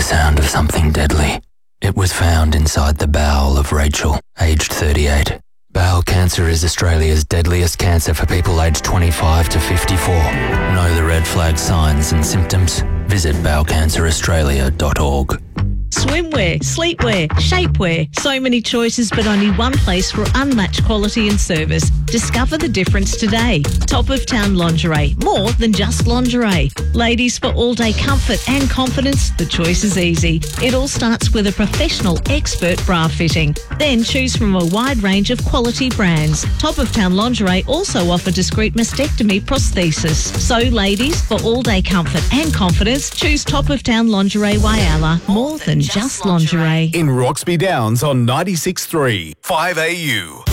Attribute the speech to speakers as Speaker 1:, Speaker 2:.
Speaker 1: sound of something deadly. It was found inside the bowel of Rachel, aged 38. Bowel cancer is Australia's deadliest cancer for people aged 25 to 54. Know the red flag signs and symptoms? Visit bowelcanceraustralia.org.
Speaker 2: Swimwear, sleepwear, shapewear. So many choices, but only one place for unmatched quality and service. Discover the difference today. Top of Town Lingerie. More than just lingerie. Ladies, for all-day comfort and confidence, the choice is easy. It all starts with a professional expert bra fitting. Then choose from a wide range of quality brands. Top of Town Lingerie also offer discreet mastectomy prosthesis. So, ladies, for all-day comfort and confidence, choose Top of Town Lingerie Whyalla. More than just lingerie.
Speaker 3: In Roxby Downs on 96.3 5AU.